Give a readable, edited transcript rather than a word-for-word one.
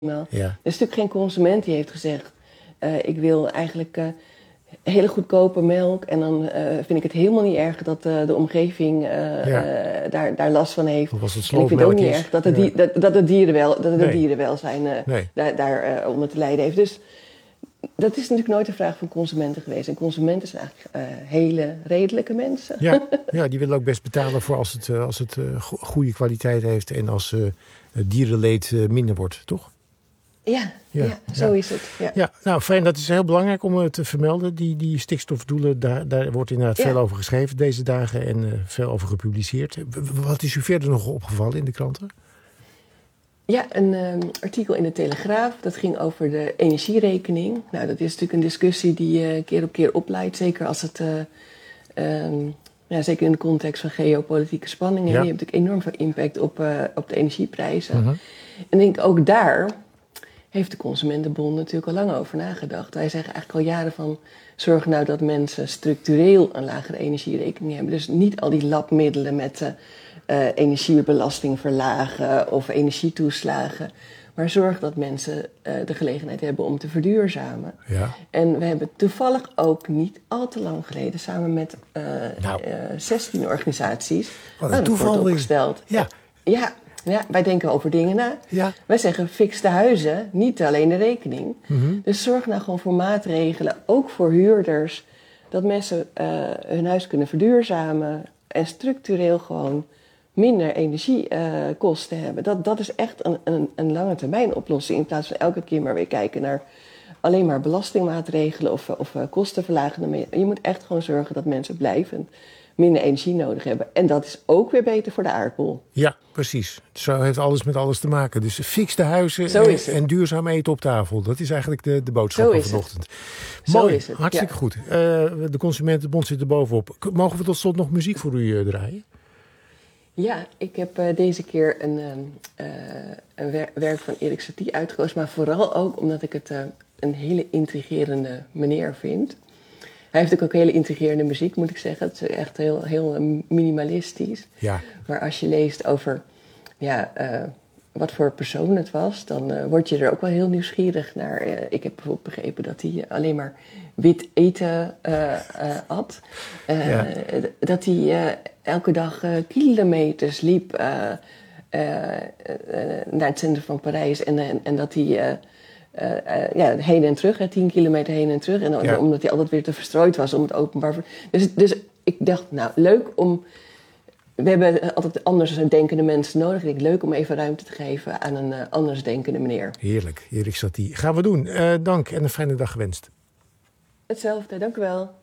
wel. Ja. Er is natuurlijk geen consument die heeft gezegd... ik wil eigenlijk hele goedkope melk... en dan vind ik het helemaal niet erg dat de omgeving daar last van heeft. Of als het En ik vind het ook niet sloopmelk erg dat het dierenwelzijn Nee. daar onder te lijden heeft. Dus dat is natuurlijk nooit een vraag van consumenten geweest. En consumenten zijn eigenlijk hele redelijke mensen. Ja, die willen ook best betalen voor als het goede kwaliteit heeft... en als dierenleed minder wordt, toch? Ja, zo is het. Ja. Ja, nou fijn, dat is heel belangrijk om te vermelden. Die stikstofdoelen, daar wordt inderdaad veel over geschreven deze dagen en veel over gepubliceerd. Wat is u verder nog opgevallen in de kranten? Ja, een artikel in de Telegraaf, dat ging over de energierekening. Nou, dat is natuurlijk een discussie die keer op keer opleidt, zeker als het... zeker in de context van geopolitieke spanningen. Ja. Die hebben natuurlijk enorm veel impact op de energieprijzen. Uh-huh. En ik denk ook daar heeft de Consumentenbond natuurlijk al lang over nagedacht. Wij zeggen eigenlijk al jaren van... zorg nou dat mensen structureel een lagere energierekening hebben. Dus niet al die labmiddelen met energiebelasting verlagen of energietoeslagen. Maar zorg dat mensen de gelegenheid hebben om te verduurzamen. Ja. En we hebben toevallig ook niet al te lang geleden... samen met 16 organisaties... Wat een toeval is. opgesteld. Ja, wij denken over dingen na. Ja. Wij zeggen fix de huizen, niet alleen de rekening. Mm-hmm. Dus zorg nou gewoon voor maatregelen, ook voor huurders... dat mensen hun huis kunnen verduurzamen... en structureel gewoon minder energiekosten hebben. Dat is echt een lange termijn oplossing... in plaats van elke keer maar weer kijken naar... alleen maar belastingmaatregelen of kosten verlagen. Je moet echt gewoon zorgen dat mensen blijvend minder energie nodig hebben. En dat is ook weer beter voor de aardbol. Ja, precies. Zo heeft alles met alles te maken. Dus fix de huizen en duurzaam eten op tafel. Dat is eigenlijk de boodschap van vanochtend. Mooi, is het, hartstikke goed. De Consumentenbond zit er bovenop. Mogen we tot slot nog muziek voor u draaien? Ja, ik heb deze keer een werk van Erik Satie uitgekozen. Maar vooral ook omdat ik het een hele intrigerende meneer vind. Hij heeft ook hele intrigerende muziek, moet ik zeggen. Het is echt heel minimalistisch. Ja. Maar als je leest over wat voor persoon het was... dan word je er ook wel heel nieuwsgierig naar. Ik heb bijvoorbeeld begrepen dat hij alleen maar wit eten at. Dat hij elke dag kilometers liep naar het centrum van Parijs. En dat hij... heen en terug, 10 kilometer heen en terug. En omdat hij altijd weer te verstrooid was om het openbaar... Dus ik dacht, nou, leuk om... We hebben altijd anders denkende mensen nodig. Ik denk, leuk om even ruimte te geven aan een anders denkende meneer. Heerlijk, Erik Satie. Gaan we doen. Dank en een fijne dag gewenst. Hetzelfde, dank u wel.